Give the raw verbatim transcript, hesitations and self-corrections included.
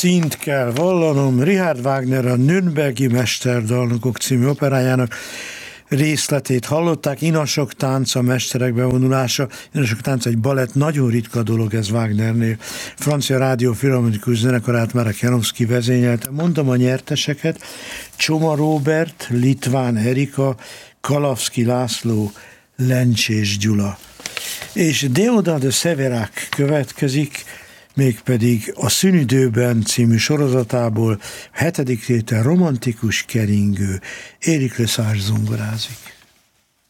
színt kell vallanom. Richard Wagner a Nürnbergi Mesterdalnokok című operájának részletét hallották. Inasok tánca, mesterek bevonulása. Inasok tánca egy balett, nagyon ritka dolog ez Wagnernél. Francia Rádió Filharmonikus Zenekarát Marek Janowski vezényelte. Mondom a nyerteseket: Csoma Róbert, Litván Erika, Kalavszki László, Lencsés Gyula. És Deodat de Séverac következik, mégpedig a Szünidőben című sorozatából, hetedik tétel, romantikus keringő. Éric Lesage zongorázik.